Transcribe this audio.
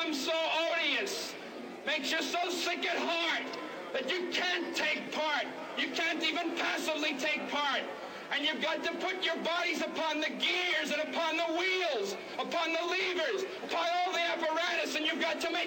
become so odious, makes you so sick at heart that you can't take part. You can't even passively take part. And you've got to put your bodies upon the gears and upon the wheels, upon the levers, upon all the apparatus, and you've got to make